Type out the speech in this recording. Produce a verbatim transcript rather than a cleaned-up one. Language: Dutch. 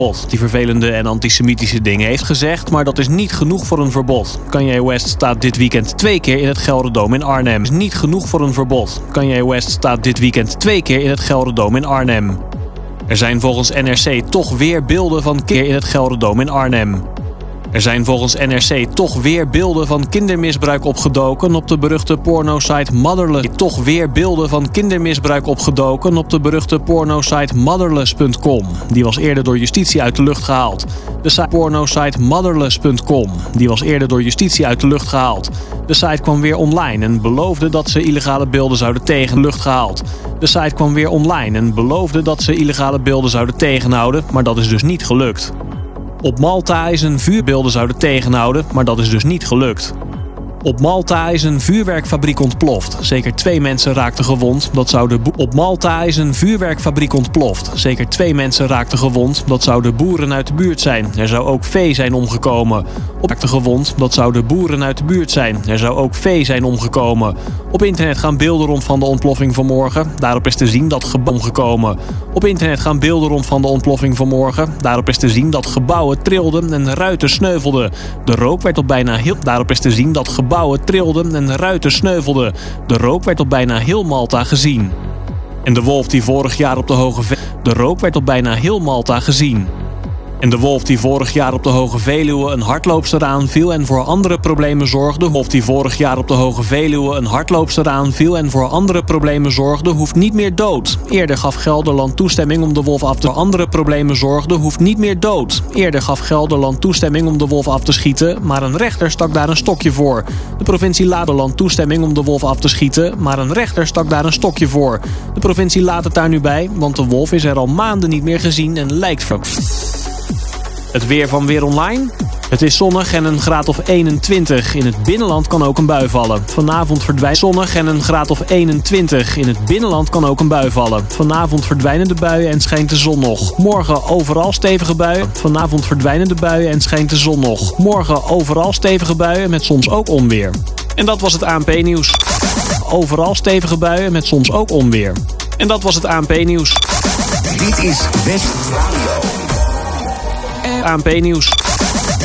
die vervelende en antisemitische dingen heeft gezegd, maar dat is niet genoeg voor een verbod. Kanye West staat dit weekend twee keer in het Gelderdoom in Arnhem. Is niet genoeg voor een verbod. Kanye West staat dit weekend twee keer in het Gelderdoom in Arnhem. Er zijn volgens N R C toch weer beelden van keer in het Gelderdoom in Arnhem. Er zijn volgens N R C toch weer beelden van kindermisbruik opgedoken op de beruchte pornosite Motherless. Toch weer beelden van kindermisbruik opgedoken op de beruchte pornosite motherless punt com. Die was eerder door justitie uit de lucht gehaald. De site pornosite motherless punt com. Die was eerder door justitie uit de lucht gehaald. De site kwam weer online en beloofde dat ze illegale beelden zouden tegen de lucht gehaald. De site kwam weer online en beloofde dat ze illegale beelden zouden tegenhouden, maar dat is dus niet gelukt. Op Malta is een vuurbeelden zouden tegenhouden, maar dat is dus niet gelukt. Op Malta is een vuurwerkfabriek ontploft. Zeker twee mensen raakten gewond. Dat zou de bo- Op Malta is een vuurwerkfabriek ontploft. Zeker twee mensen raakten gewond. Dat zouden boeren uit de buurt zijn. Er zou ook vee zijn omgekomen. Op raakten gewond. Dat zouden boeren uit de buurt zijn. Er zou ook vee zijn omgekomen. Op internet gaan beelden rond van de ontploffing vanmorgen. Daarop is te zien dat gebouwen omgekomen. Op internet gaan beelden rond van de ontploffing vanmorgen. Daarop is te zien dat gebouwen trilden en ruiten sneuvelden. De rook werd op bijna heel. Daarop is te zien dat gebouwen Gebouwen trilden en ruiten sneuvelden. De rook werd op bijna heel Malta gezien. En de wolf die vorig jaar op de Hoge Veluwe... De rook werd op bijna heel Malta gezien. En de wolf die vorig jaar op de Hoge Veluwe een hardloopster aanviel en voor andere problemen zorgde... De wolf die vorig jaar op de Hoge Veluwe een hardloopster aanviel en voor andere problemen zorgde, hoeft niet meer dood. Eerder gaf Gelderland toestemming om de wolf af te... Voor andere problemen zorgde, hoeft niet meer dood. Eerder gaf Gelderland toestemming om de wolf af te schieten, maar een rechter stak daar een stokje voor. De provincie Gelderland toestemming om de wolf af te schieten, maar een rechter stak daar een stokje voor. De provincie laat het daar nu bij, want de wolf is er al maanden niet meer gezien en lijkt ver... Het weer van Weer Online. Het is zonnig en een graad of eenentwintig. In het binnenland kan ook een bui vallen. Vanavond verdwijnt zonnig en een graad of eenentwintig. In het binnenland kan ook een bui vallen. Vanavond verdwijnen de buien en schijnt de zon nog. Morgen overal stevige buien. Vanavond verdwijnen de buien en schijnt de zon nog. Morgen overal stevige buien met soms ook onweer. En dat was het A N P-nieuws. Overal stevige buien met soms ook onweer. En dat was het A N P-nieuws. Dit is West Radio. A N P-nieuws.